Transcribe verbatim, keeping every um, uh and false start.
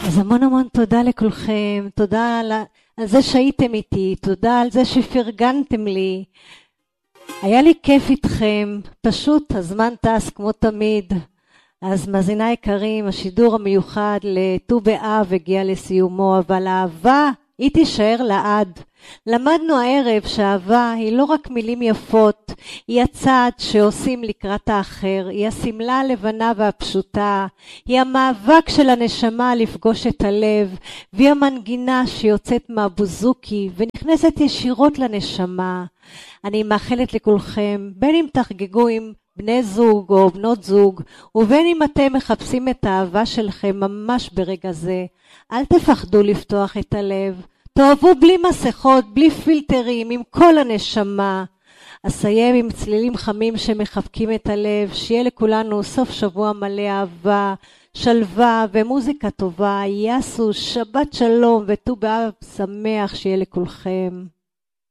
אז המון המון תודה לכולכם, תודה על, על זה שהייתם איתי, תודה על זה שפרגנתם לי. היה לי כיף איתכם, פשוט הזמן טס כמו תמיד. אז מאזיני יקרים, השידור המיוחד לט"ו באב הגיע לסיומו, אבל האהבה היא תישאר לעד. למדנו הערב שהאהבה היא לא רק מילים יפות, היא הצעד שעושים לקראת האחר, היא הסמלה הלבנה והפשוטה, היא המאבק של הנשמה לפגוש את הלב, והיא המנגינה שיוצאת מהבוזוקי ונכנסת ישירות לנשמה. אני מאחלת לכולכם, בין אם תחגגו עם בני זוג או בנות זוג, ובין אם אתם מחפשים את האהבה שלכם ממש ברגע זה, אל תפחדו לפתוח את הלב. תאהבו בלי מסכות, בלי פילטרים, עם כל הנשמה. אסיים עם צלילים חמים שמחבקים את הלב, שיהיה לכולנו סוף שבוע מלא אהבה, שלווה ומוזיקה טובה. יסו, שבת שלום וט"ו באב שמח שיהיה לכולכם.